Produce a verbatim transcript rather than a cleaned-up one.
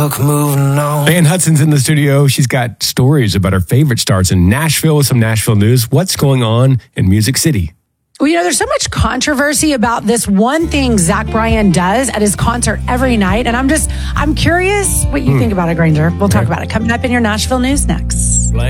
fuck moving on. Ann Hudson's in the studio. She's got stories about her favorite stars in Nashville with some Nashville news. What's going on in Music City? Well, you know, there's so much controversy about this one thing Zach Bryan does at his concert every night. And I'm just, I'm curious what you mm. think about it, Granger. We'll talk okay. about it coming up in your Nashville news next.